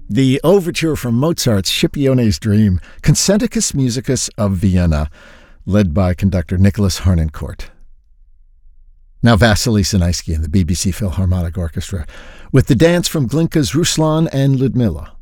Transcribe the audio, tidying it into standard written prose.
The overture from Mozart's Scipione's Dream, Concenticus Musicus of Vienna, led by conductor Nicholas Harnoncourt. Now Vasily Sinaisky and the BBC Philharmonic Orchestra, with the dance from Glinka's Ruslan and Ludmilla.